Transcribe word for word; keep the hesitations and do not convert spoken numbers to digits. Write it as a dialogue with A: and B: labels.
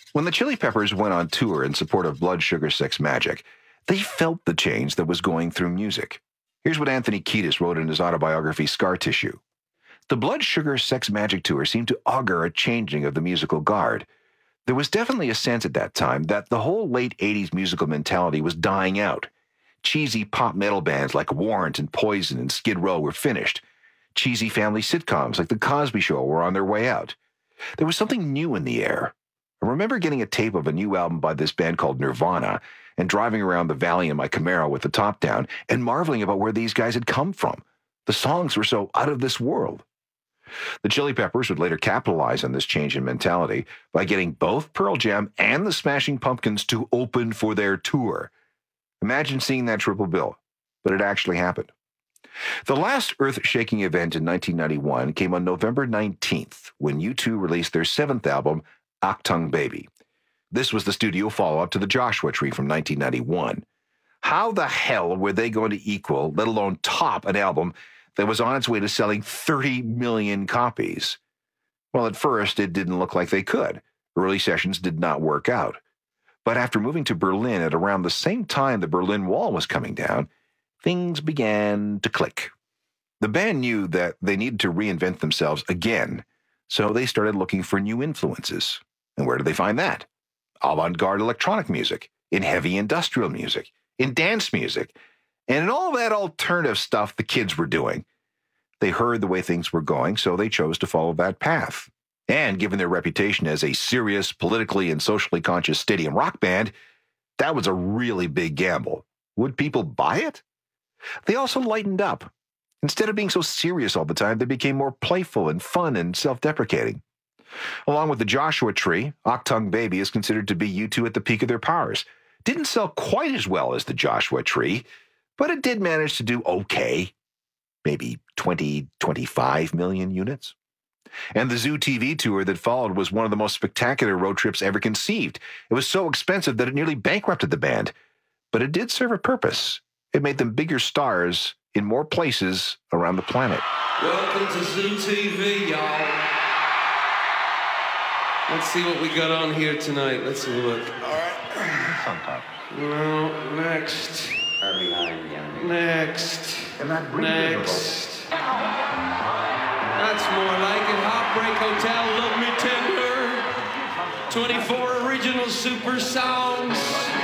A: When the Chili Peppers went on tour in support of Blood Sugar Sex Magik, they felt the change that was going through music. Here's what Anthony Kiedis wrote in his autobiography, Scar Tissue. The Blood Sugar Sex Magik tour seemed to augur a changing of the musical guard. There was definitely a sense at that time that the whole late eighties musical mentality was dying out. Cheesy pop metal bands like Warrant and Poison and Skid Row were finished. Cheesy family sitcoms like The Cosby Show were on their way out. There was something new in the air. I remember getting a tape of a new album by this band called Nirvana and driving around the valley in my Camaro with the top down and marveling about where these guys had come from. The songs were so out of this world. The Chili Peppers would later capitalize on this change in mentality by getting both Pearl Jam and the Smashing Pumpkins to open for their tour. Imagine seeing that triple bill, but it actually happened. The last earth-shaking event in nineteen ninety-one came on November nineteenth, when U two released their seventh album, Achtung Baby. This was the studio follow-up to the Joshua Tree from nineteen ninety-one. How the hell were they going to equal, let alone top, an album that was on its way to selling thirty million copies? Well, at first, it didn't look like they could. Early sessions did not work out. But after moving to Berlin at around the same time the Berlin Wall was coming down, things began to click. The band knew that they needed to reinvent themselves again, so they started looking for new influences. And where did they find that? Avant-garde electronic music, in heavy industrial music, in dance music, and in all that alternative stuff the kids were doing. They heard the way things were going, so they chose to follow that path. And given their reputation as a serious, politically and socially conscious stadium rock band, that was a really big gamble. Would people buy it? They also lightened up. Instead of being so serious all the time, they became more playful and fun and self-deprecating. Along with the Joshua Tree, Achtung Baby is considered to be U two at the peak of their powers. Didn't sell quite as well as the Joshua Tree, but it did manage to do okay. Maybe twenty, twenty-five million units. And the Zoo T V tour that followed was one of the most spectacular road trips ever conceived. It was so expensive that it nearly bankrupted the band. But it did serve a purpose. It made them bigger stars in more places around the planet.
B: Welcome to Zoo T V, y'all. Let's see what we got on here tonight. Let's have a look. All right.
C: Sometime.
B: Well, next.
C: Are behind you.
B: Next.
C: And that brings
B: Next. That's more like it. Heartbreak Hotel, Love Me Tender. twenty-four original super songs.